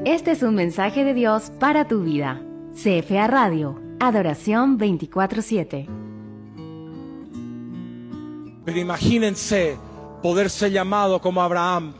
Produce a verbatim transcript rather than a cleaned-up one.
Este es un mensaje de Dios para tu vida. C F A Radio, adoración veinticuatro siete. Pero imagínense poder ser llamado como Abraham